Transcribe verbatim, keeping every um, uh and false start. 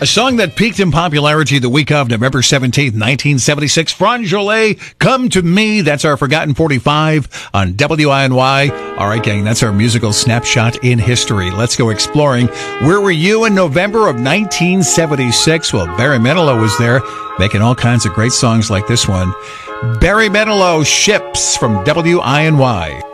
A song that peaked in popularity the week of November seventeenth, nineteen seventy-six. Frangele, Come to Me. That's our Forgotten forty-five on W I N Y. All right, gang, that's our musical snapshot in history. Let's go exploring. Where were you in November of nineteen seventy-six? Well, Barry Manilow was there, making all kinds of great songs like this one. Barry Manilow, Ships from W I N Y.